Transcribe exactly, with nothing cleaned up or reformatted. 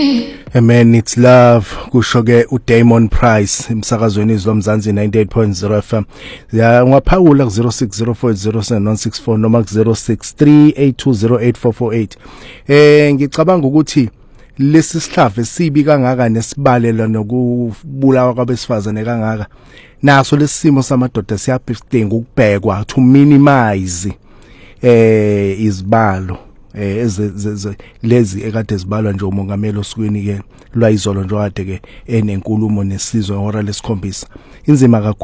Amen, it's love. Kusho ke uDamon Price emsakazweni izwa Mzansi ninety-eight point zero F M. Ya ngaphawula ku zero six zero four zero seven one six four noma ku zero six three eight two zero eight four four eight. Eh ngicabanga ukuthi lesi sihlave sibi kangaka nesibalela nokubulawa kwabesifazane kangaka. Naso lesimo samadoda siyabhidinga ukubhekwa to minimize eh izibalo. Eh eze lezi ekade zibalwa nje umongameli osukwini ke lwayizolo nje kade ke enenkulumo nesizwe ihora lesikhombisa inzima kakhulu.